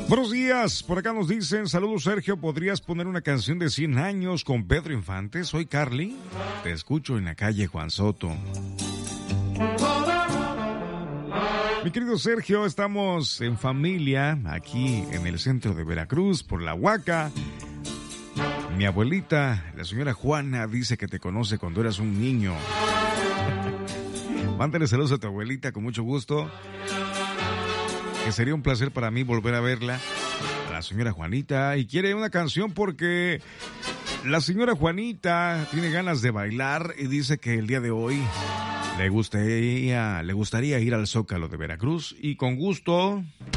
Buenos días, por acá nos dicen, saludos Sergio, ¿podrías poner una canción de 100 años con Pedro Infante? Soy Carly, te escucho en la calle Juan Soto. Mi querido Sergio, estamos en familia aquí en el centro de Veracruz por la Huaca. Mi abuelita, la señora Juana, dice que te conoce cuando eras un niño. Mándale saludos a tu abuelita con mucho gusto. Que sería un placer para mí volver a verla, a la señora Juanita, y quiere una canción porque la señora Juanita tiene ganas de bailar y dice que el día de hoy le gustaría ir al Zócalo de Veracruz y con gusto